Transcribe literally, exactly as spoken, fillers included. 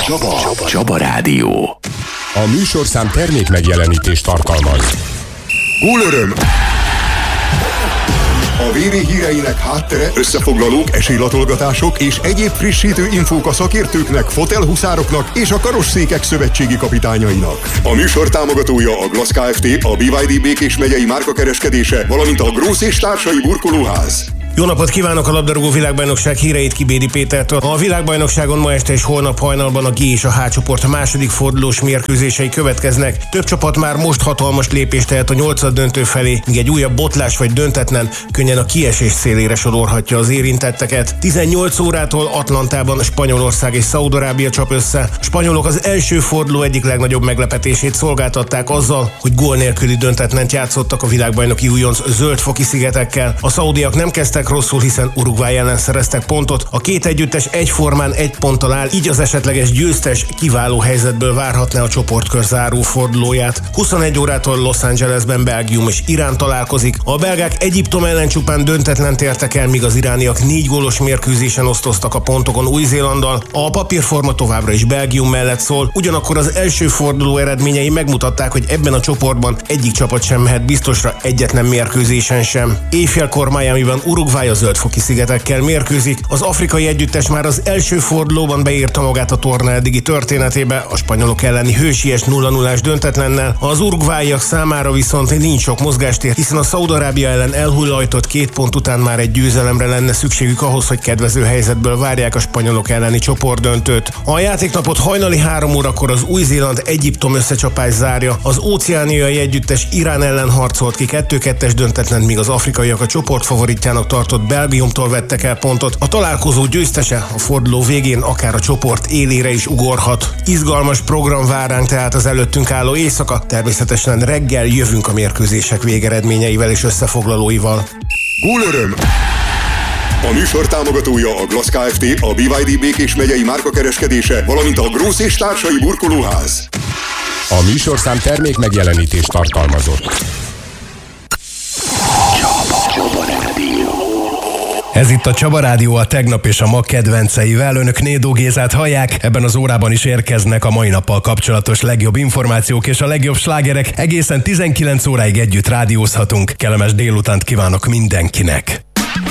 Csaba. Csaba. Csaba Rádió. A műsorszám termék megjelenítést tartalmaz. Gólöröm! A vé vé híreinek háttere, összefoglalók, esélylatolgatások és egyéb frissítő infók a szakértőknek, fotelhuszároknak és a karosszékek szövetségi kapitányainak. A műsor támogatója a Glass Kft., a bé vé dé Békés megyei márkakereskedése, valamint a Grósz és társai burkolóház. Jó napot kívánok! A labdarúgó világbajnokság híreit Kibédi Pétertől. A világbajnokságon ma este és holnap hajnalban a G és a H csoport második fordulós mérkőzései következnek. Több csapat már most hatalmas lépést tehet a nyolcad döntő felé, míg egy újabb botlás vagy döntetlen könnyen a kiesés szélére sodorhatja az érintetteket. tizennyolc órától Atlantában Spanyolország és Szaúd-Arábia csap össze. A spanyolok az első forduló egyik legnagyobb meglepetését szolgáltatták azzal, hogy gól nélküli döntetlent játszottak a világbajnoki újonc Zöld-foki szigetekkel. A szaudiak nem kezdtek rosszul, hiszen Uruguay ellen szereztek pontot. A két együttes egyformán egy ponttal áll, így az esetleges győztes kiváló helyzetből várhatná a csoportkör záró fordulóját. huszonegy órától Los Angelesben Belgium és Irán találkozik. A belgák Egyiptom ellen csupán döntetlent értek el, míg az irániak négy gólos mérkőzésen osztoztak a pontokon Új-Zélanddal. A papírforma továbbra is Belgium mellett szól, ugyanakkor az első forduló eredményei megmutatták, hogy ebben a csoportban egyik csapat sem mehet biztosra egyetlen mérkőzésen sem. Éjfélkor Miamiban Uruguay a Zöld-foki szigetekkel mérkőzik. Az afrikai együttes már az első fordulóban beírta magát a torna eddigi történetébe, a spanyolok elleni hősies nulla nullás döntetlennel. Az uruguayiak számára viszont nincs sok mozgástér, hiszen a Szaúd-Arábia ellen elhullajtott két pont után már egy győzelemre lenne szükségük ahhoz, hogy kedvező helyzetből várják a spanyolok elleni csoportdöntőt. A játéknapot hajnali három órakor az Új-Zéland-Egyiptom összecsapás zárja. Az óceániai együttes Irán ellen harcolt ki kettő kettes döntetlen, míg az afrikaiak a csoport favoritjának tartott Belgiumtól vettek el pontot. A találkozó győztese a forduló végén akár a csoport élére is ugorhat. Izgalmas program vár ránk tehát az előttünk álló éjszaka. Természetesen reggel jövünk a mérkőzések végeredményeivel és összefoglalóival. Gólöröm! A műsor támogatója a Glass Kft., a bé vé dé Békés megyei márkakereskedése, valamint a Grósz és társai burkolóház. A műsorszám termék megjelenítést tartalmazott. Ez itt a Csaba Rádió a tegnap és a ma kedvenceivel. Önök Nédó Gézát hallják, ebben az órában is érkeznek a mai nappal kapcsolatos legjobb információk és a legjobb slágerek. Egészen tizenkilenc óráig együtt rádiózhatunk. Kellemes délutánt kívánok mindenkinek!